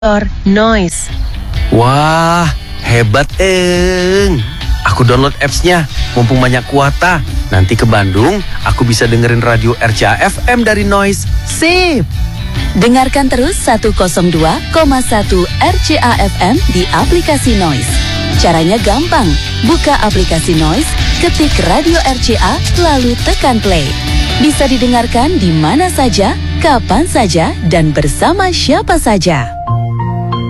Noise. Wah, hebat Eng. Aku download apps-nya, mumpung banyak kuota. Nanti ke Bandung, aku bisa dengerin radio RCA FM dari Noise. Sip! Dengarkan terus 102,1 RCA FM di aplikasi Noise. Caranya gampang, buka aplikasi Noise, ketik radio RCA, lalu tekan play. Bisa didengarkan di mana saja, kapan saja, dan bersama siapa saja.